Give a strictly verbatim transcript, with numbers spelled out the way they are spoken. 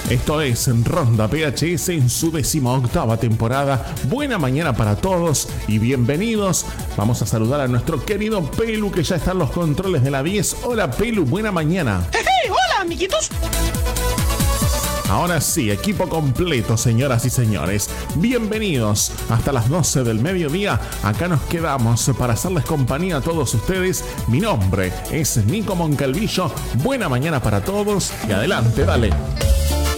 Esto es Ronda P H S en su decimoctava temporada. Buena mañana para todos y bienvenidos. Vamos a saludar a nuestro querido Pelu, que ya está en los controles de la diez. Hola Pelu, buena mañana. Hey, hey, hola amiguitos. Ahora sí, equipo completo, señoras y señores. Bienvenidos hasta las doce del mediodía. Acá nos quedamos para hacerles compañía a todos ustedes. Mi nombre es Nico Moncalvillo. Buena mañana para todos y adelante, dale.